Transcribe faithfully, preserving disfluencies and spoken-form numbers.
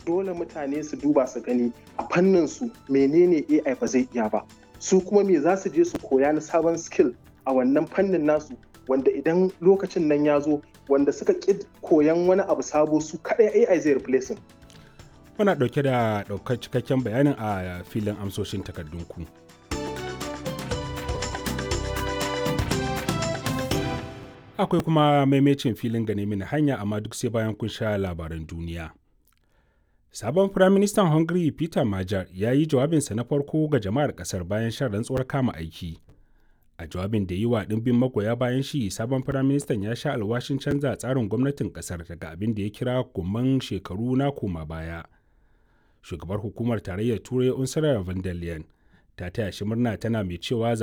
dole mutane su duba su gani a fannin su menene A I ba zai iya ba, su kuma me za su je su koya na sabon skill a wannan fannin nasu, wanda idan lokacin nan ya zo wanda suka ƙi koyan wani abu sabo su kaɗai A I zai replacing. Muna ɗauke da ɗaukar cikakken bayanin a filin amsoshin takardunku. Akwai kuma maimacin filin gane mini hanya, amma duk sai bayan kun sha labaran duniya. Sabon Firaministan Hungary Peter Major ya yi jawabinsa na farko ga jama'ar ƙasar bayan shan rantsuwar kama aiki. A jawabin da yi wa ɗimbin magoya bayan shi, sabon Firaministan ya sha alwashin canza tsarin gwamnatin ƙasar daga abin da ya kira gomman shekaru na koma baya. Shugabar hukumar tarayyar Turai Ursula von der Leyen ta taya shi murna, tana mai cewa